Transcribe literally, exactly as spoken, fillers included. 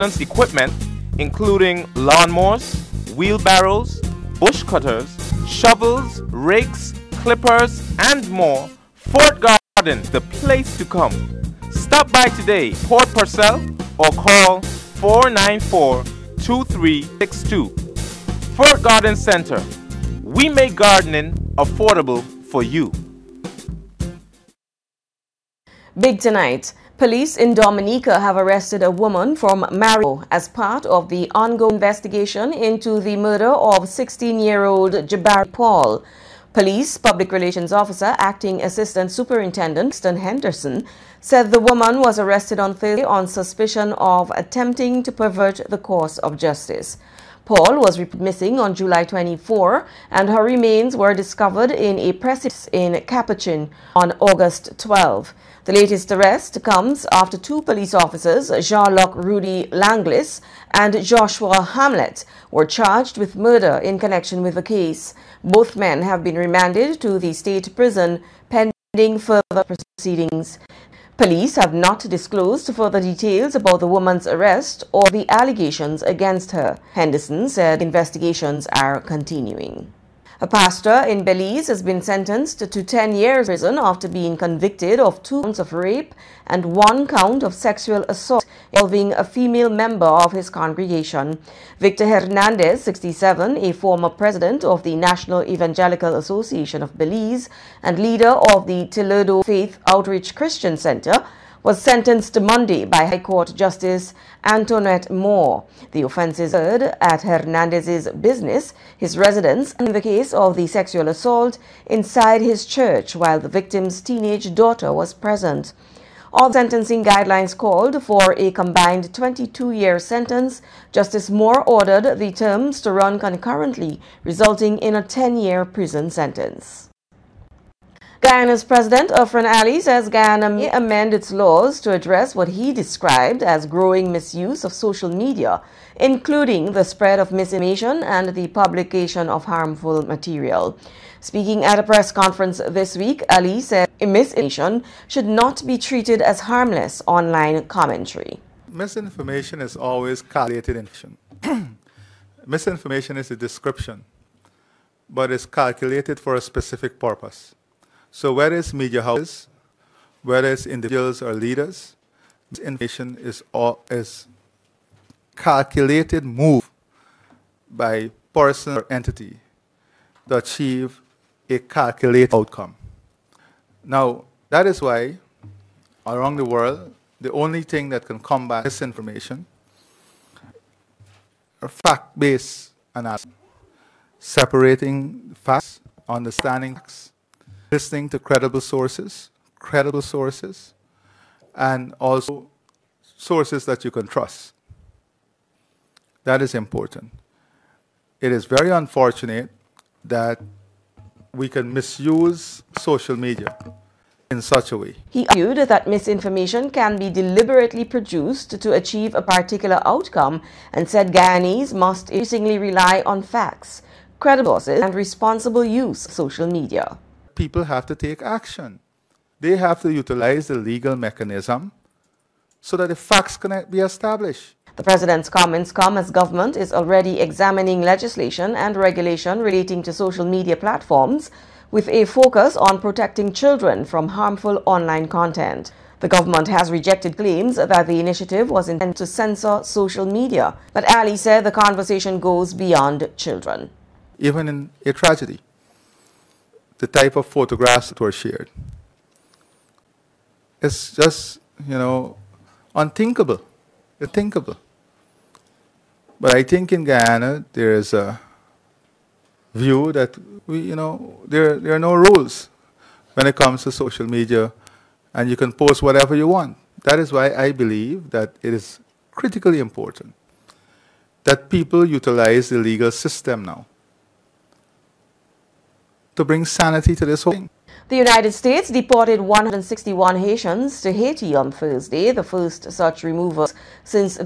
equipment, including lawnmowers, wheelbarrows, bush cutters, shovels, rakes, clippers, and more, Fort Garden, the place to come. Stop by today, Port Purcell, or call four nine four, two three six two. Fort Garden Center. We make gardening affordable for you. Big tonight. Police in Dominica have arrested a woman from Mario as part of the ongoing investigation into the murder of sixteen-year-old Jabari Paul. Police Public Relations Officer Acting Assistant Superintendent Stan Henderson said the woman was arrested on Thursday on suspicion of attempting to pervert the course of justice. Paul was reported missing on July twenty-fourth, and her remains were discovered in a precipice in Capuchin on August twelfth. The latest arrest comes after two police officers, Jean-Luc Rudy Langlis and Joshua Hamlet, were charged with murder in connection with the case. Both men have been remanded to the state prison pending further proceedings. Police have not disclosed further details about the woman's arrest or the allegations against her. Henderson said investigations are continuing. A pastor in Belize has been sentenced to ten years in prison after being convicted of two counts of rape and one count of sexual assault involving a female member of his congregation. Victor Hernandez, sixty-seven, a former president of the National Evangelical Association of Belize and leader of the Toledo Faith Outreach Christian Center, was sentenced Monday by High Court Justice Antoinette Moore. The offences occurred at Hernandez's business, his residence, and in the case of the sexual assault inside his church while the victim's teenage daughter was present. All sentencing guidelines called for a combined twenty-two-year sentence. Justice Moore ordered the terms to run concurrently, resulting in a ten-year prison sentence. Guyana's President Afrin Ali says Guyana may amend its laws to address what he described as growing misuse of social media, including the spread of misinformation and the publication of harmful material. Speaking at a press conference this week, Ali said misinformation should not be treated as harmless online commentary. Misinformation is always calculated information. Misinformation is a description, but it's calculated for a specific purpose. So whether it's media houses, whether it's individuals or leaders, this information is, all, is calculated move by person or entity to achieve a calculated outcome. Now, that is why around the world, the only thing that can combat misinformation are fact-based analysis, separating facts, understanding facts, listening to credible sources, credible sources, and also sources that you can trust. That is important. It is very unfortunate that we can misuse social media in such a way. He argued that misinformation can be deliberately produced to achieve a particular outcome and said Guyanese must increasingly rely on facts, credible sources, and responsible use of social media. People have to take action. They have to utilize the legal mechanism so that the facts can be established. The president's comments come as government is already examining legislation and regulation relating to social media platforms with a focus on protecting children from harmful online content. The government has rejected claims that the initiative was intended to censor social media, but Ali said the conversation goes beyond children. Even in a tragedy, the type of photographs that were shared, it's just, you know, unthinkable, unthinkable. But I think in Guyana, there is a view that we, you know, there, there are no rules when it comes to social media, and you can post whatever you want. That is why I believe that it is critically important that people utilize the legal system now to bring sanity to this whole thing. The United States deported one hundred sixty-one Haitians to Haiti on Thursday, the first such removals since